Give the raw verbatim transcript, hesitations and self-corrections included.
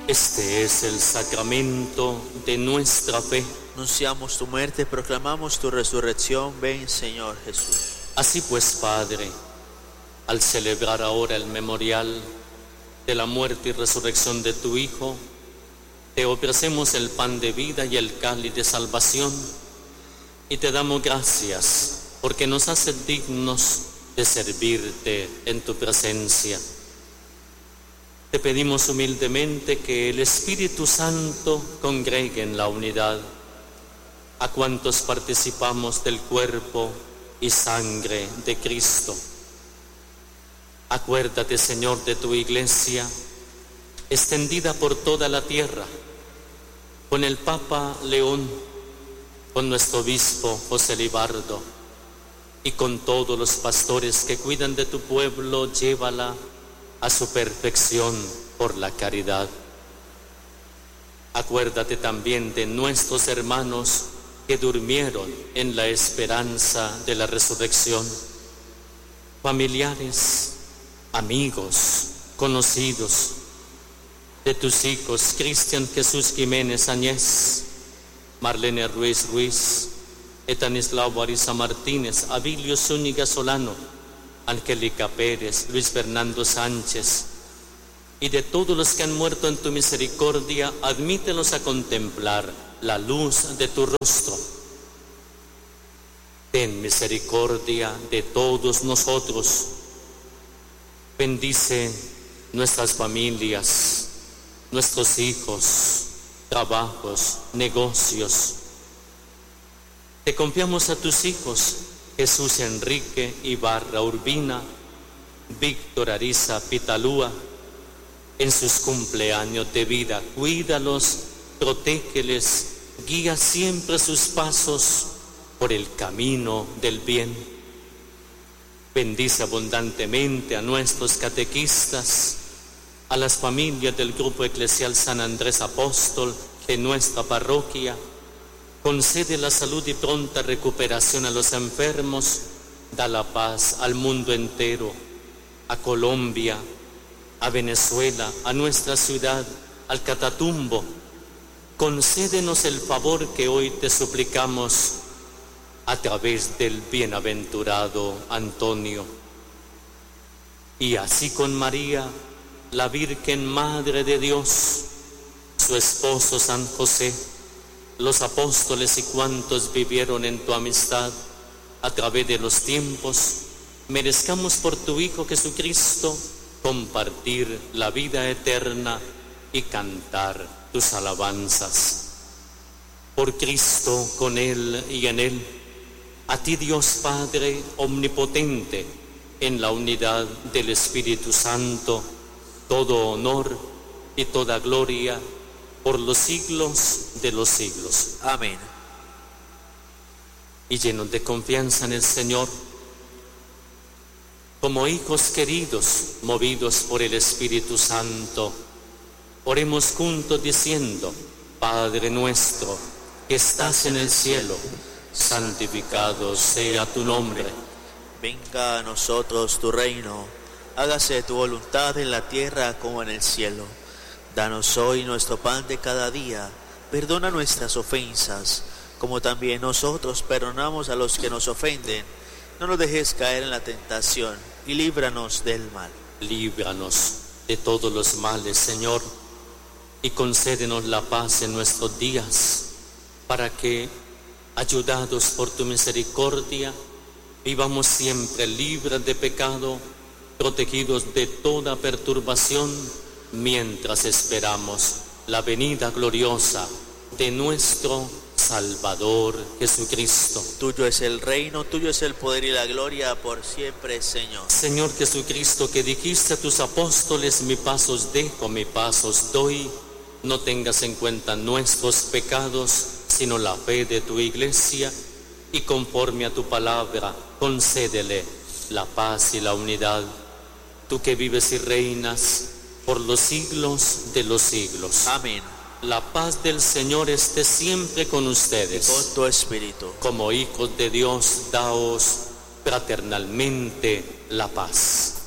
Este es el sacramento de nuestra fe. Anunciamos tu muerte, proclamamos tu resurrección. Ven, Señor Jesús. Así pues, Padre, al celebrar ahora el memorial de la muerte y resurrección de tu Hijo, te ofrecemos el pan de vida y el cáliz de salvación, y te damos gracias porque nos haces dignos de servirte en tu presencia. Te pedimos humildemente que el Espíritu Santo congregue en la unidad a cuantos participamos del cuerpo y sangre de Cristo. Acuérdate, Señor, de tu iglesia, extendida por toda la tierra, con el Papa León, con nuestro obispo José Libardo, y con todos los pastores que cuidan de tu pueblo. Llévala a su perfección por la caridad. Acuérdate también de nuestros hermanos que durmieron en la esperanza de la resurrección, familiares, amigos, conocidos, de tus hijos Cristian Jesús Jiménez Añez, Marlene Ruiz Ruiz, Etanislao Ariza Martínez, Abilio Zúñiga Solano, Angélica Pérez, Luis Fernando Sánchez, y de todos los que han muerto en tu misericordia, admítelos a contemplar la luz de tu rostro. Ten misericordia de todos nosotros. Bendice nuestras familias, nuestros hijos, trabajos, negocios. Te confiamos a tus hijos, Jesús Enrique Ibarra Urbina, Víctor Ariza Pitalúa, en sus cumpleaños de vida. Cuídalos, protégeles, guía siempre sus pasos por el camino del bien. Bendice abundantemente a nuestros catequistas, a las familias del Grupo Eclesial San Andrés Apóstol de nuestra parroquia. Concede la salud y pronta recuperación a los enfermos. Da la paz al mundo entero, a Colombia, a Venezuela, a nuestra ciudad, al Catatumbo. Concédenos el favor que hoy te suplicamos a través del bienaventurado Antonio. Y así con María, la Virgen Madre de Dios, su esposo San José, los apóstoles y cuantos vivieron en tu amistad a través de los tiempos, merezcamos por tu Hijo Jesucristo compartir la vida eterna y cantar tus alabanzas. Por Cristo, con Él y en Él, a ti Dios Padre omnipotente, en la unidad del Espíritu Santo, todo honor y toda gloria por los siglos de los siglos. Amén. Y llenos de confianza en el Señor, como hijos queridos, movidos por el Espíritu Santo, oremos juntos diciendo: Padre nuestro, que estás en el cielo, santificado sea tu nombre. Venga a nosotros tu reino, hágase tu voluntad en la tierra como en el cielo. Danos hoy nuestro pan de cada día, perdona nuestras ofensas, como también nosotros perdonamos a los que nos ofenden. No nos dejes caer en la tentación, y líbranos del mal. Líbranos de todos los males, Señor, y concédenos la paz en nuestros días, para que, ayudados por tu misericordia, vivamos siempre libres de pecado, protegidos de toda perturbación, mientras esperamos la venida gloriosa de nuestro Salvador Jesucristo. Tuyo es el reino, tuyo es el poder y la gloria por siempre, Señor. Señor Jesucristo, que dijiste a tus apóstoles: mi paz os dejo, mi paz os doy, no tengas en cuenta nuestros pecados, sino la fe de tu iglesia, y conforme a tu palabra, concédele la paz y la unidad. Tú que vives y reinas por los siglos de los siglos. Amén. La paz del Señor esté siempre con ustedes. Y con tu espíritu. Como hijos de Dios, daos fraternalmente la paz.